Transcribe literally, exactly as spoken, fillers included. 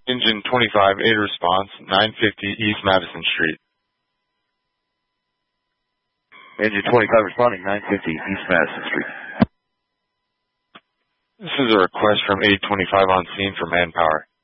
Engine twenty-five, aid response, nine fifty East Madison Street. Engine twenty-five responding, nine fifty East Madison Street. This is a request from aid twenty-five on scene for manpower.